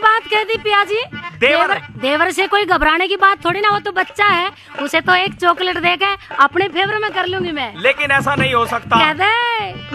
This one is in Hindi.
बात कह दी पियाजी। देवर से कोई घबराने की बात थोड़ी ना, वो तो बच्चा है, उसे तो एक चॉकलेट देके अपने फेवर में कर लूंगी मैं। लेकिन ऐसा नहीं हो सकता। कह दे